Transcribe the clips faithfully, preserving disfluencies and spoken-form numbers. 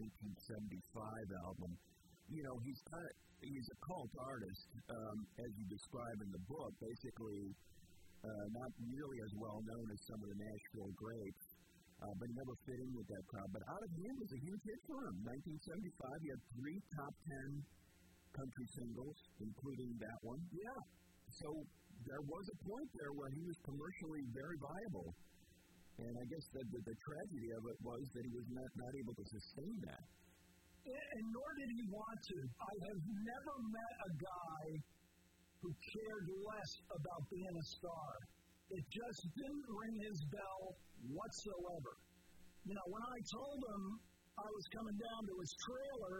nineteen seventy-five album. You know, he's kind of, he's a cult artist, um, as you describe in the book, basically uh, not nearly as well known as some of the Nashville greats, uh, but he never fit in with that crowd. But Out of Hand was a huge hit for him. nineteen seventy-five, he had three top ten country singles, including that one. Yeah. So there was a point there where he was commercially very viable. And I guess the, the, the tragedy of it was that he was not, not able to sustain that. And nor did he want to. I have never met a guy who cared less about being a star. It just didn't ring his bell whatsoever. You know, when I told him I was coming down to his trailer,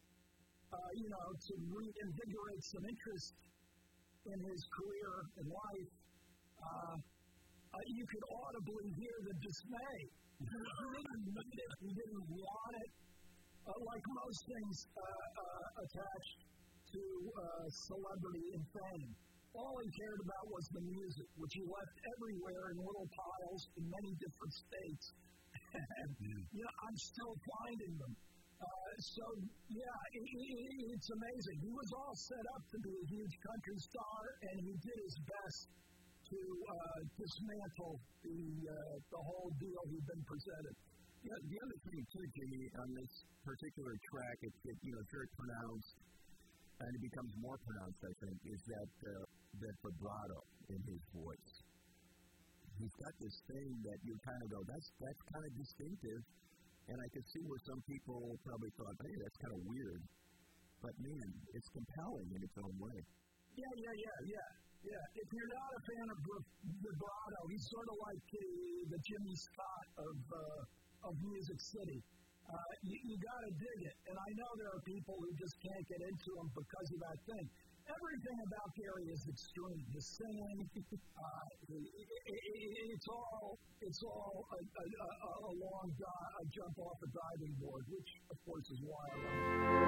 uh, you know, to reinvigorate some interest in his career and life, uh, uh, you could audibly hear the dismay. He didn't need it. He didn't want it. Uh, like most things uh, uh, attached to uh, celebrity and fame. All he cared about was the music, which he left everywhere in little piles in many different states. And, you know, I'm still finding them. Uh, so, yeah, it, it, it's amazing. He was all set up to be a huge country star, and he did his best to uh, dismantle the, uh, the whole deal he'd been presented. Yeah, the other thing, too, Jimmy, on this particular track, it, it, you know, it's very pronounced, and it becomes more pronounced, I think, is that uh, that vibrato in his voice. He's got this thing that you kind of go, that's that's kind of distinctive, and I could see where some people probably thought, hey, that's kind of weird. But, man, it's compelling in its own way. Yeah, yeah, yeah, yeah. Yeah, if you're not a fan of vibrato, he's sort of like uh, the Jimmy Scott of uh, of Music City. Uh, you you got to dig it, and I know there are people who just can't get into him because of that thing. Everything about Gary is extreme. The singing, uh, it, it, it's all it's all a, a, a, a long di- a jump off a diving board, which of course is why I love it.